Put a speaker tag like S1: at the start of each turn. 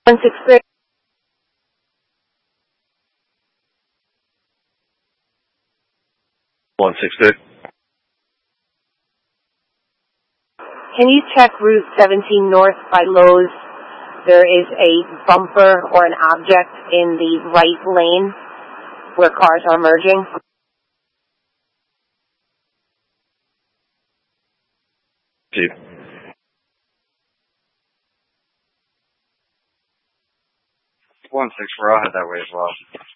S1: 163. Can you check Route 17 North by Lowe's? There is a bumper or an object in the right lane where cars are merging.
S2: Chief. 164, I'll head that way as well.